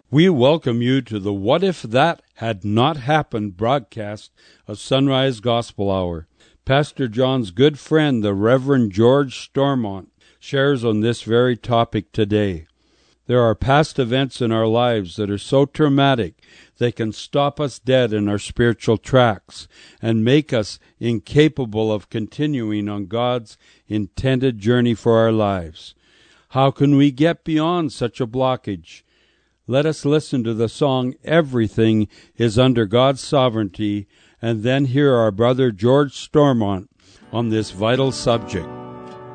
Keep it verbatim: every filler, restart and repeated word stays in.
We welcome you to the What If That Had Not Happened broadcast of Sunrise Gospel Hour. Pastor John's good friend, the Reverend George Stormont, shares on this very topic today. There are past events in our lives that are so traumatic they can stop us dead in our spiritual tracks and make us incapable of continuing on God's intended journey for our lives. How can we get beyond such a blockage? Let us listen to the song Everything is Under God's Sovereignty, and then hear our brother George Stormont on this vital subject.